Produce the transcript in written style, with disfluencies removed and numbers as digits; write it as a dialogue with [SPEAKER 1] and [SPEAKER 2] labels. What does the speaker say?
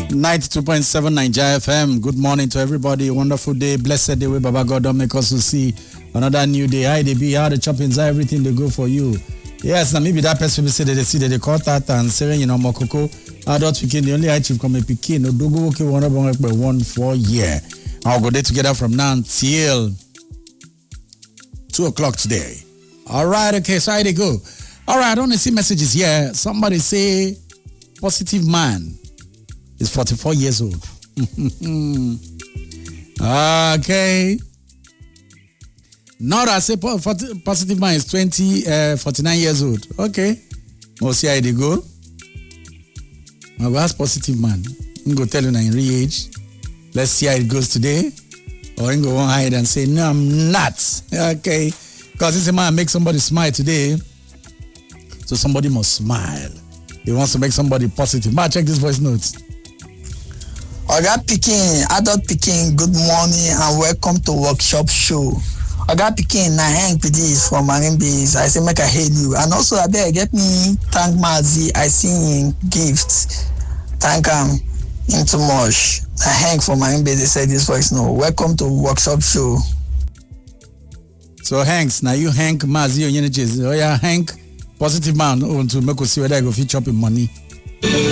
[SPEAKER 1] 92.7 Nigeria FM. Good morning to everybody. Wonderful day. Blessed day where Baba God don't make us to see another new day. How they be, how the choppings, how everything they go for you. Yes, now maybe that person will say that they see that they call that and say, you know, Mokoko, adult speaking, the only high chief come a pikin, no dogo okay, one of them by 1 4 year. I'll go there together from now until 2 o'clock today. All right, okay, so how they go? All right, I don't see messages here. Somebody say, positive man is 44 years old. Okay. Not I say positive man is 49 years old. Okay. We'll see how they go. I'll ask positive man. I'm going to tell you now in real age. Let's see how it goes today. Or I'm going to hide and say, no, I'm not. Okay. Because this man make somebody smile today. So somebody must smile. He wants to make somebody positive. Ma, check this voice notes.
[SPEAKER 2] Oga Pikin, adult Pikin, good morning and welcome to workshop show. Oga Pikin, na Hank this from Marine Base. I say make I hail you. And also I beg get me thank Mazi. I see him gifts. Thank him too much. Na Hank from Marine Base, they said this voice no. Welcome to workshop show.
[SPEAKER 1] So Hanks, now you Hank Mazi or Yenich. Oh yeah, Hank, positive man. To make us see whether I go fit chop him money.